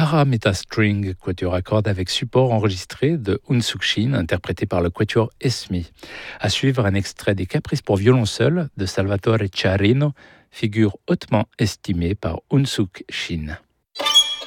Parameta String, quatuor à cordes avec support enregistré de Unsuk Shin, interprété par le quatuor Esmi. À suivre, un extrait des Caprices pour violon seul de Salvatore Ciarino, figure hautement estimée par Unsuk Shin.